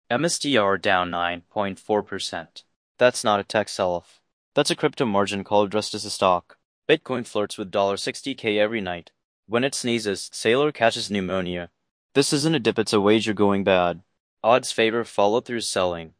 MSTR down 9.4%. That's not a tech sell-off. That's a crypto margin call dressed as a stock. Bitcoin flirts with $60K every night. When it sneezes, Sailor catches pneumonia. This isn't a dip, it's a wager going bad. Odds favor follow-through selling.